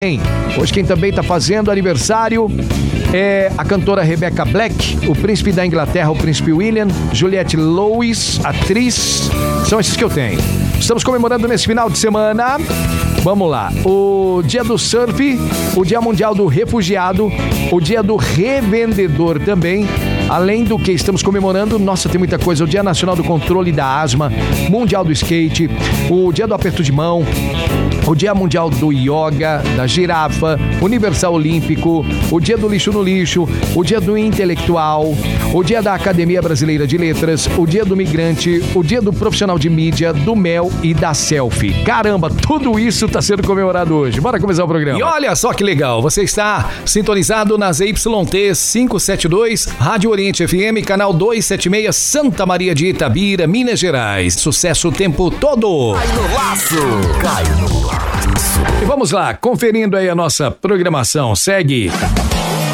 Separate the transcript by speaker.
Speaker 1: Hoje quem também está fazendo aniversário é a cantora Rebecca Black, o príncipe da Inglaterra, o príncipe William, Juliette Lewis, atriz. São esses que eu tenho. Estamos comemorando nesse final de semana, vamos lá, o dia do surf, o dia mundial do refugiado, o dia do revendedor também. Além do que estamos comemorando, nossa, tem muita coisa, o dia nacional do controle da asma, mundial do skate, o dia do aperto de mão, o dia mundial do yoga, da girafa, universal olímpico, o dia do lixo no lixo, o dia do intelectual, o dia da Academia Brasileira de Letras, o dia do migrante, o dia do profissional de mídia, do mel e da selfie. Caramba, tudo isso está sendo comemorado hoje. Bora começar o programa. E olha só que legal, você está sintonizado nas YT 572, Rádio Oriente FM, canal 276, Santa Maria de Itabira, Minas Gerais. Sucesso o tempo todo.
Speaker 2: Cai no laço, cai no laço.
Speaker 1: E vamos lá, conferindo aí a nossa programação. Segue.